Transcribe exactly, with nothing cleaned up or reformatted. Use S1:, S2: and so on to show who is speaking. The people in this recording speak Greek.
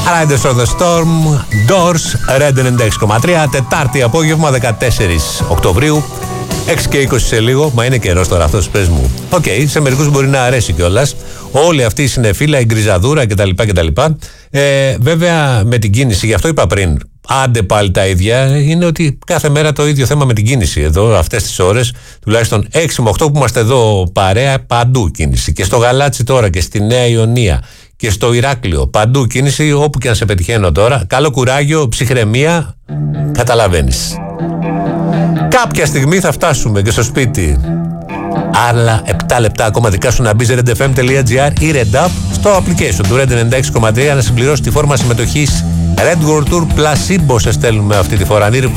S1: Riders of the Storm, Doors, Red ενενήντα έξι κόμμα τρία, Τετάρτη απόγευμα δεκατέσσερις Οκτωβρίου, έξι και είκοσι σε λίγο, μα είναι καιρός τώρα αυτός, πες μου. Οκ, okay, σε μερικούς μπορεί να αρέσει κιόλας. Όλη αυτή η συνεφίλα, η γκριζαδούρα κτλ. κτλ. Ε, βέβαια με την κίνηση, γι' αυτό είπα πριν, άντε πάλι τα ίδια, είναι ότι κάθε μέρα το ίδιο θέμα με την κίνηση. Εδώ αυτές τις ώρες, τουλάχιστον έξι με οκτώ που είμαστε εδώ παρέα, παντού κίνηση. Και στο Γαλάτσι τώρα και στη Νέα Ιωνία και στο Ηράκλειο, παντού κίνηση, όπου και αν σε πετυχαίνω τώρα. Καλό κουράγιο, ψυχραιμία, καταλαβαίνεις. Κάποια στιγμή θα φτάσουμε και στο σπίτι. Άλλα επτά λεπτά ακόμα δικά σου να μπεις redfm.gr ή Red App στο application του Red ενενήντα έξι κόμμα τρία να συμπληρώσει τη φόρμα συμμετοχής Red World Tour Placebo. Σε στέλνουμε αυτή τη φορά.